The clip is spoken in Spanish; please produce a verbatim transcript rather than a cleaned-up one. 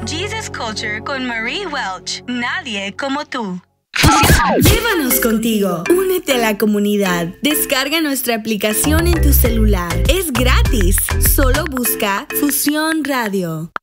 Jesus Culture con Marie Welch. Nadie como tú. Llévanos contigo. Únete a la comunidad. Descarga nuestra aplicación en tu celular. Es gratis. Solo busca Fusión Radio.